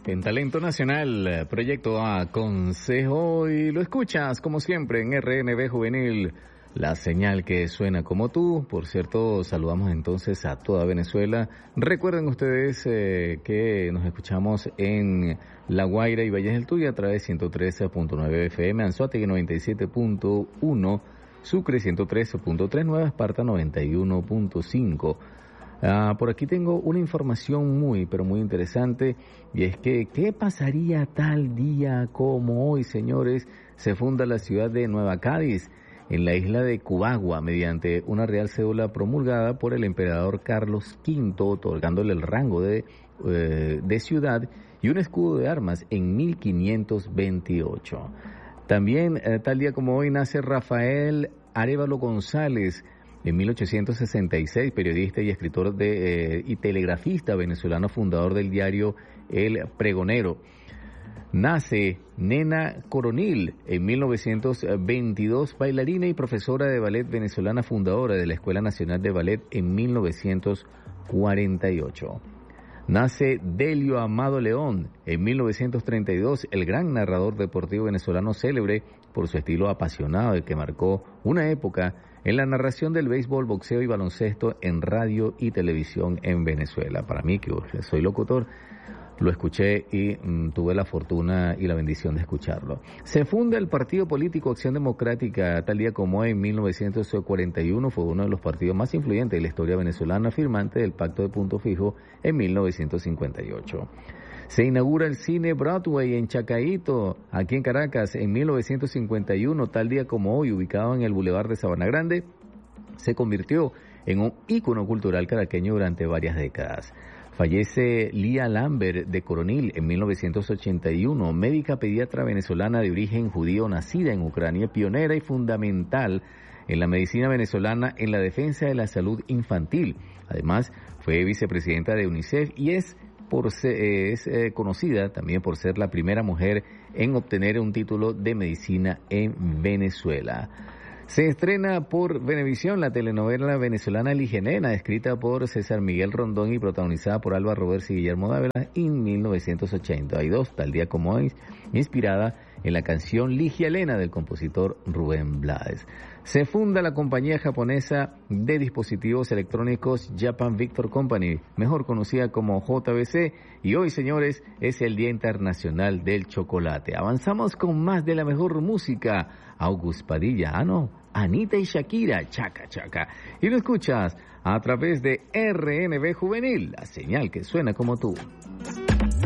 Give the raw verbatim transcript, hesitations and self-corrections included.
En Talento Nacional, Proyecto A, Consejo, y lo escuchas como siempre en R N B Juvenil, la señal que suena como tú. Por cierto, saludamos entonces a toda Venezuela. Recuerden ustedes eh, que nos escuchamos en La Guaira y Valles del Tuy a través de ciento trece punto nueve F M, Anzoátegui noventa y siete punto uno, Sucre ciento trece punto tres, Nueva Esparta noventa y uno punto cinco. Uh, por aquí tengo una información muy, pero muy interesante, y es que, ¿qué pasaría tal día como hoy, señores? Se funda la ciudad de Nueva Cádiz, en la isla de Cubagua, mediante una real cédula promulgada por el emperador Carlos quinto, otorgándole el rango de, eh, de ciudad y un escudo de armas en mil quinientos veintiocho. También, eh, tal día como hoy, nace Rafael Arévalo González, en mil ochocientos sesenta y seis, periodista y escritor de, eh, y telegrafista venezolano, fundador del diario El Pregonero. Nace Nena Coronil en mil novecientos veintidós, bailarina y profesora de ballet venezolana, fundadora de la Escuela Nacional de Ballet en mil novecientos cuarenta y ocho. Nace Delio Amado León en mil novecientos treinta y dos, el gran narrador deportivo venezolano, célebre por su estilo apasionado y que marcó una época en la narración del béisbol, boxeo y baloncesto en radio y televisión en Venezuela. Para mí, que soy locutor, lo escuché y mm, tuve la fortuna y la bendición de escucharlo. Se funda el Partido Político Acción Democrática, tal día como hoy, en mil novecientos cuarenta y uno, fue uno de los partidos más influyentes de la historia venezolana, firmante del Pacto de Punto Fijo en mil novecientos cincuenta y ocho. Se inaugura el cine Broadway en Chacaíto, aquí en Caracas, en mil novecientos cincuenta y uno, tal día como hoy, ubicado en el Boulevard de Sabana Grande, se convirtió en un ícono cultural caraqueño durante varias décadas. Fallece Lía Lambert de Coronil en mil novecientos ochenta y uno, médica pediatra venezolana de origen judío, nacida en Ucrania, pionera y fundamental en la medicina venezolana en la defensa de la salud infantil. Además, fue vicepresidenta de UNICEF y es Por ser, es eh, conocida también por ser la primera mujer en obtener un título de medicina en Venezuela. Se estrena por Venevisión la telenovela venezolana Ligenena, escrita por César Miguel Rondón y protagonizada por Alba Roberts y Guillermo Dávila en mil novecientos ochenta y dos, tal día como hoy, inspirada en la canción Ligia Elena del compositor Rubén Blades. Se funda la compañía japonesa de dispositivos electrónicos Japan Victor Company, mejor conocida como J B C, y hoy, señores, es el Día Internacional del Chocolate. Avanzamos con más de la mejor música. August Padilla, ah no, Anita y Shakira, chaca chaca. Y lo escuchas a través de R N B Juvenil, la señal que suena como tú.